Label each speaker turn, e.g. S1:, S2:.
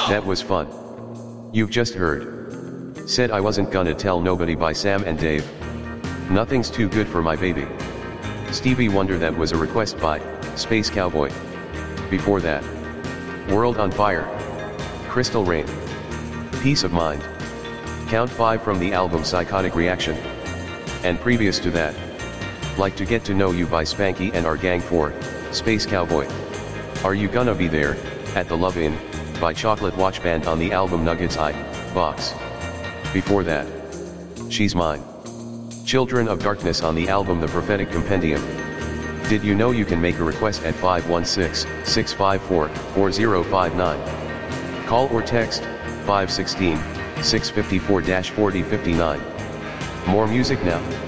S1: That was fun. You've just heard. Said I wasn't gonna tell nobody by Sam and Dave. Nothing's too good for my baby. Stevie Wonder. That was a request by Space Cowboy. Before that, World on Fire, Crystal Rain, Peace of Mind, Count 5 from the album Psychotic Reaction. And previous to that, Like to Get to Know You by Spanky and Our Gang 4, Space Cowboy. Are You Gonna Be There, at the Love Inn, by Chocolate Watch Band on the album Nuggets I, Box. Before that, She's Mine, Children of Darkness on the album The Prophetic Compendium. Did you know you can make a request at 516-654-4059? Call or text 516-654-4059. More music now.